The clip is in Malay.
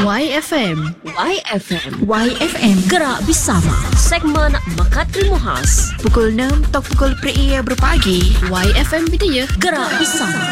YFM. YFM. YFM. Gerak bersama. Segmen Mekat Rimu Khas. Pukul 6 atau pukul 3 berpagi. YFM Bidaya. Gerak bersama.